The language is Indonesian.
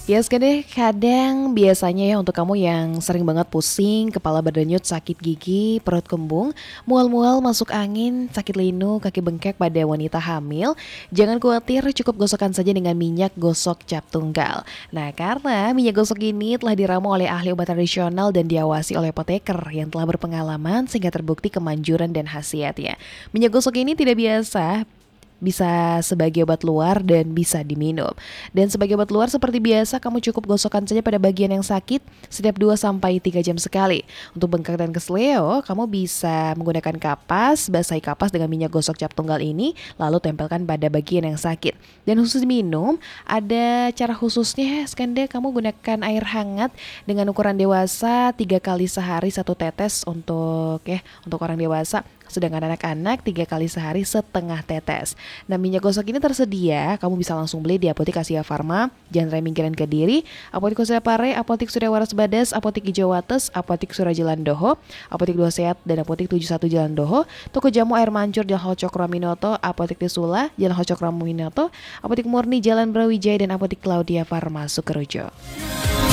Ya deh, kadang biasanya ya untuk kamu yang sering banget pusing, kepala berdenyut, sakit gigi, perut kembung, mual-mual, masuk angin, sakit linu, kaki bengkak pada wanita hamil, jangan khawatir, cukup gosokkan saja dengan minyak gosok cap tunggal. Nah, karena minyak gosok ini telah diramu oleh ahli obat tradisional dan diawasi oleh apoteker yang telah berpengalaman sehingga terbukti kemanjuran dan khasiatnya. Minyak gosok ini tidak biasa, bisa sebagai obat luar dan bisa diminum. Dan sebagai obat luar seperti biasa kamu cukup gosokkan saja pada bagian yang sakit setiap 2 sampai 3 jam sekali. Untuk bengkak dan kesleo, kamu bisa menggunakan kapas, basahi kapas dengan minyak gosok cap tunggal ini, lalu tempelkan pada bagian yang sakit. Dan khusus minum, ada cara khususnya, skanda kamu gunakan air hangat dengan ukuran dewasa 3 kali sehari 1 tetes untuk orang dewasa. Sedangkan anak-anak 3 kali sehari setengah tetes. Nah, minyak gosok ini tersedia, kamu bisa langsung beli di Apotik Asia Farma, Jalan Raya Minggiran Kediri, Apotik Kusira Pare, Apotik Surya Waras Badas, Apotik Hijau Wates, Apotik Surya Jalan Doho, Apotik Dua Sehat, dan Apotik 71 Jalan Doho, Toko Jamu Air Mancur Jalan Hol Cokroaminoto, Apotik Tisula Jalan Hol Cokroaminoto, Apotik Murni Jalan Brawijaya, dan Apotik Claudia Farma Sukerojo.